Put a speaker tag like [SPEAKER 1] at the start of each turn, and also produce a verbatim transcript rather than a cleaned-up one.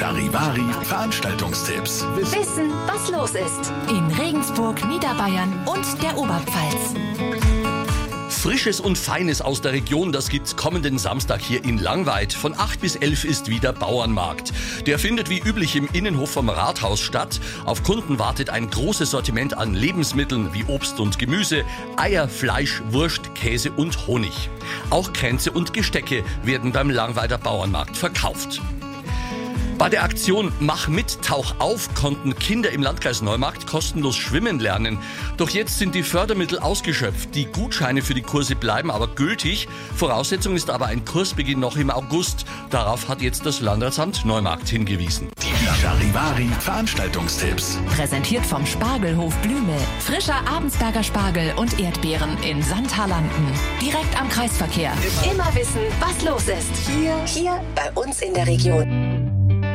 [SPEAKER 1] Charivari Veranstaltungstipps.
[SPEAKER 2] Wissen, was los ist.
[SPEAKER 3] In Regensburg, Niederbayern und der Oberpfalz.
[SPEAKER 4] Frisches und Feines aus der Region, das gibt's kommenden Samstag hier in Langweid. Von acht bis elf ist wieder Bauernmarkt. Der findet wie üblich im Innenhof vom Rathaus statt. Auf Kunden wartet ein großes Sortiment an Lebensmitteln wie Obst und Gemüse, Eier, Fleisch, Wurst, Käse und Honig. Auch Kränze und Gestecke werden beim Langweider Bauernmarkt verkauft. Bei der Aktion Mach mit, tauch auf konnten Kinder im Landkreis Neumarkt kostenlos schwimmen lernen. Doch jetzt sind die Fördermittel ausgeschöpft. Die Gutscheine für die Kurse bleiben aber gültig. Voraussetzung ist aber ein Kursbeginn noch im August. Darauf hat jetzt das Landratsamt Neumarkt hingewiesen.
[SPEAKER 1] Die Charivari Veranstaltungstipps.
[SPEAKER 3] Präsentiert vom Spargelhof Blümel. Frischer Abensberger Spargel und Erdbeeren in Sandhalanden. Direkt am Kreisverkehr.
[SPEAKER 2] Immer wissen, was los ist. Hier, hier bei uns in der Region.